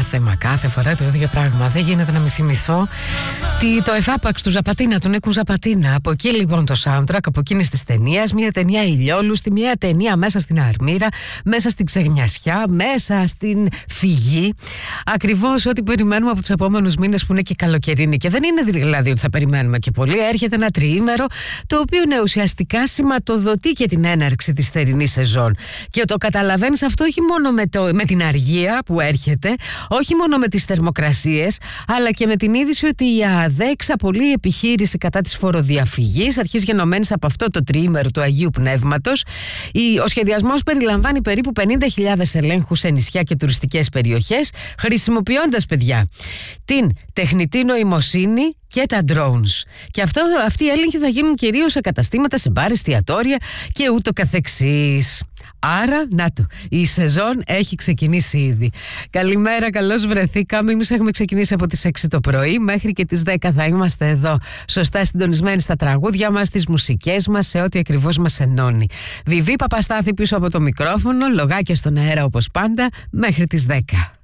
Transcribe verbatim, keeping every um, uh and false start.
κάθε μα κάθε φορά το ίδιο πράγμα. Δεν γίνεται να μην θυμηθώ τι, το εφάπαξ του Ζαπατίνα, του Νίκου Ζαπατίνα. Από εκεί λοιπόν το soundtrack, από εκείνη τη ταινία, μια ταινία ηλιόλουστη, μια ταινία μέσα στην αρμύρα, μέσα στην ξεγνιασιά, μέσα στην φυγή. Ακριβώς ό,τι περιμένουμε από τους επόμενους μήνες που είναι και καλοκαιρινοί. Και δεν είναι δηλαδή ότι θα περιμένουμε και πολύ. Έρχεται ένα τριήμερο το οποίο είναι ουσιαστικά σηματοδοτεί και την έναρξη της θερινής σεζόν. Και το καταλαβαίνεις αυτό όχι μόνο με, το, με την αργία που έρχεται, όχι μόνο με τις θερμοκρασίες, αλλά και με την είδηση ότι η ΑΔΕ εξαπολύει επιχείρηση κατά της φοροδιαφυγής, αρχής γενομένης από αυτό το τριήμερο του Αγίου Πνεύματος. Ο σχεδιασμός περιλαμβάνει περίπου πενήντα χιλιάδες ελέγχους σε νησιά και τουριστικές περιοχές, χρησιμοποιώντας, παιδιά, την τεχνητή νοημοσύνη και τα drones. Και αυτό, αυτοί οι έλεγχοι θα γίνουν κυρίως σε καταστήματα, σε μπάρ, εστιατόρια και ούτω καθεξής. Άρα, να το, η σεζόν έχει ξεκινήσει ήδη. Καλημέρα, καλώς βρεθήκαμε. Εμείς έχουμε ξεκινήσει από τις έξι το πρωί. Μέχρι και τις δέκα θα είμαστε εδώ, σωστά συντονισμένοι στα τραγούδια μας, στις μουσικές μας, σε ό,τι ακριβώς μας ενώνει. Βιβί Παπαστάθη πίσω από το μικρόφωνο, λογάκια στον αέρα όπως πάντα, μέχρι τις δέκα.